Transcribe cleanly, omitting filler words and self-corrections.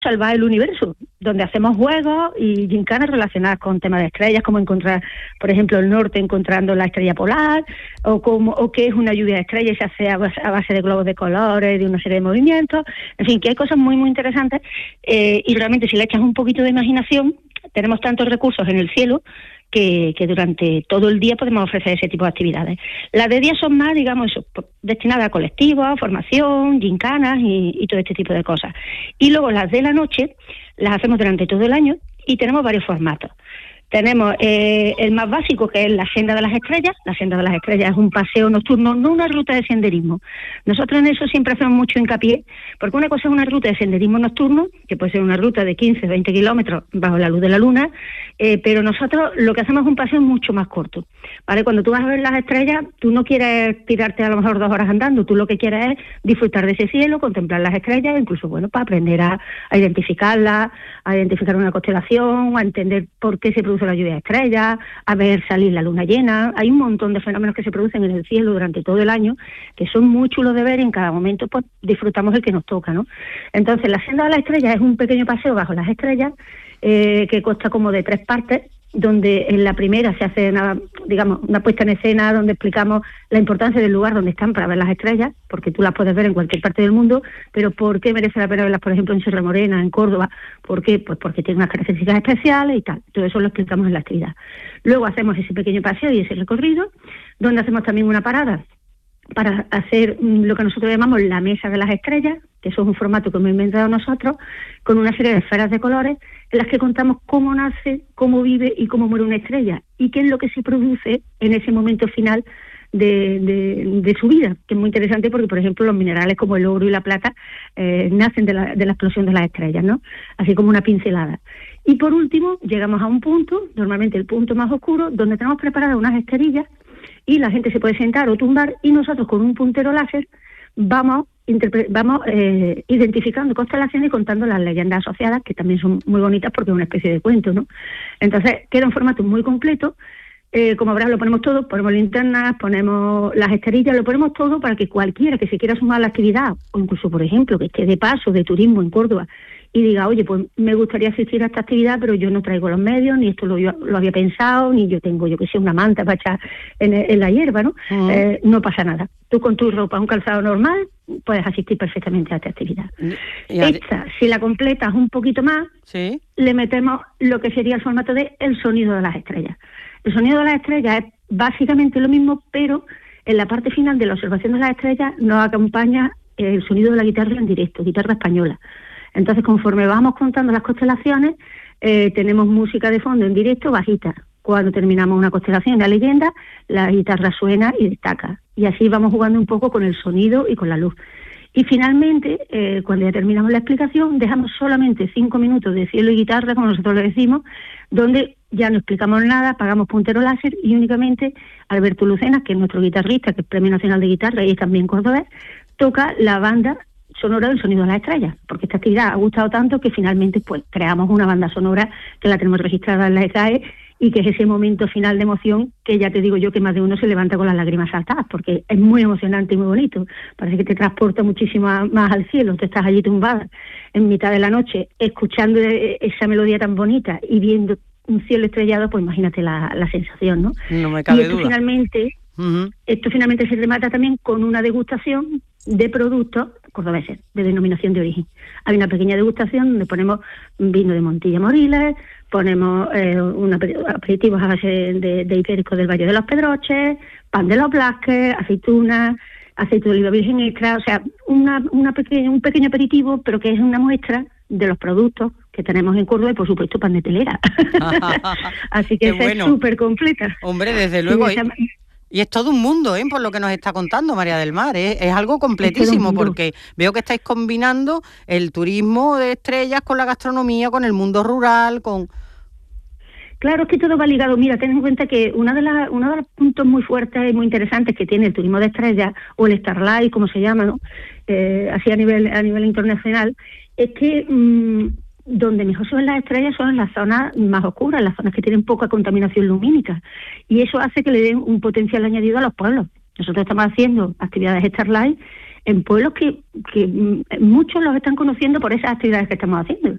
Salvar el Universo, donde hacemos juegos y gincanas relacionadas con temas de estrellas, como encontrar, por ejemplo, el norte encontrando la estrella polar, o qué es una lluvia de estrellas, se hace a base de globos de colores, de una serie de movimientos, en fin, que hay cosas muy, muy interesantes, y realmente si le echas un poquito de imaginación, tenemos tantos recursos en el cielo que durante todo el día podemos ofrecer ese tipo de actividades. Las de día son más, digamos, destinadas a colectivos, formación, gincanas y todo este tipo de cosas. Y luego las de la noche las hacemos durante todo el año y tenemos varios formatos. Tenemos el más básico, que es la Senda de las Estrellas. La Senda de las Estrellas es un paseo nocturno, no una ruta de senderismo. Nosotros en eso siempre hacemos mucho hincapié, porque una cosa es una ruta de senderismo nocturno, que puede ser una ruta de 15, 20 kilómetros bajo la luz de la luna, pero nosotros lo que hacemos es un paseo mucho más corto, ¿vale? Cuando tú vas a ver las estrellas, tú no quieres tirarte a lo mejor 2 horas andando, tú lo que quieres es disfrutar de ese cielo, contemplar las estrellas, incluso, bueno, para aprender a identificarlas, a identificar una constelación, a entender por qué se produce la lluvia de estrellas, a ver salir la luna llena. Hay un montón de fenómenos que se producen en el cielo durante todo el año que son muy chulos de ver y en cada momento pues disfrutamos el que nos toca, ¿no? Entonces la Senda de las Estrellas es un pequeño paseo bajo las estrellas que consta como de 3 partes, donde en la primera se hace una puesta en escena donde explicamos la importancia del lugar donde están para ver las estrellas, porque tú las puedes ver en cualquier parte del mundo, pero ¿por qué merece la pena verlas, por ejemplo, en Sierra Morena, en Córdoba? ¿Por qué? Pues porque tiene unas características especiales y tal. Todo eso lo explicamos en la actividad. Luego hacemos ese pequeño paseo y ese recorrido, donde hacemos también una parada para hacer lo que nosotros llamamos la Mesa de las Estrellas, que eso es un formato que hemos inventado nosotros, con una serie de esferas de colores en las que contamos cómo nace, cómo vive y cómo muere una estrella, y qué es lo que se produce en ese momento final de su vida, que es muy interesante porque, por ejemplo, los minerales como el oro y la plata nacen de la explosión de las estrellas, ¿no? Así como una pincelada. Y por último, llegamos a un punto, normalmente el punto más oscuro, donde tenemos preparadas unas esterillas y la gente se puede sentar o tumbar y nosotros con un puntero láser vamos identificando constelaciones y contando las leyendas asociadas, que también son muy bonitas porque es una especie de cuento, ¿no? Entonces queda un formato muy completo. Como verás, lo ponemos todo, ponemos linternas, ponemos las esterillas, lo ponemos todo para que cualquiera que se quiera sumar a la actividad, o incluso, por ejemplo, que esté de paso, de turismo en Córdoba, y diga, oye, pues me gustaría asistir a esta actividad, pero yo no traigo los medios, ni esto lo había pensado, ni yo tengo, yo que sé, una manta para echar en la hierba, ¿no? No pasa nada. Tú con tu ropa, un calzado normal, puedes asistir perfectamente a esta actividad. Esta, si la completas un poquito más, ¿sí?, le metemos lo que sería el formato de el sonido de las estrellas. El sonido de las estrellas es básicamente lo mismo, pero en la parte final de la observación de las estrellas nos acompaña el sonido de la guitarra en directo, guitarra española. Entonces, conforme vamos contando las constelaciones, tenemos música de fondo en directo bajita. Cuando terminamos una constelación, una leyenda, la guitarra suena y destaca. Y así vamos jugando un poco con el sonido y con la luz. Y finalmente, cuando ya terminamos la explicación, dejamos solamente 5 minutos de cielo y guitarra, como nosotros le decimos, donde ya no explicamos nada, apagamos puntero láser y únicamente Alberto Lucena, que es nuestro guitarrista, que es Premio Nacional de Guitarra y es también cordobés, toca la banda sonora del sonido de las estrellas, porque esta actividad ha gustado tanto que finalmente pues creamos una banda sonora que la tenemos registrada en la ESAE y que es ese momento final de emoción que ya te digo yo que más de uno se levanta con las lágrimas saltadas, porque es muy emocionante y muy bonito. Parece que te transporta muchísimo más al cielo. Tú estás allí tumbada en mitad de la noche escuchando esa melodía tan bonita y viendo un cielo estrellado, pues imagínate la sensación, ¿no? No me cabe duda. Esto finalmente se remata también con una degustación de productos cordobeses, de denominación de origen. Hay una pequeña degustación donde ponemos vino de Montilla Moriles, ponemos aperitivos a base de ibéricos del Valle de los Pedroches, pan de los Blasques, aceitunas, aceite de oliva virgen extra, o sea, un pequeño aperitivo, pero que es una muestra de los productos que tenemos en Córdoba y, por supuesto, pan de telera. Así que esa es súper completa. Hombre, desde luego. Y es todo un mundo, por lo que nos está contando María del Mar. Es algo completísimo, porque veo que estáis combinando el turismo de estrellas con la gastronomía, con el mundo rural, con... Claro, es que todo va ligado. Mira, ten en cuenta que uno de los puntos muy fuertes y muy interesantes que tiene el turismo de estrellas, o el Starlight, como se llama, ¿no? Así a nivel internacional, es que donde mejor se ven las estrellas son en las zonas más oscuras, las zonas que tienen poca contaminación lumínica. Y eso hace que le den un potencial añadido a los pueblos. Nosotros estamos haciendo actividades Starlight en pueblos que muchos los están conociendo por esas actividades que estamos haciendo.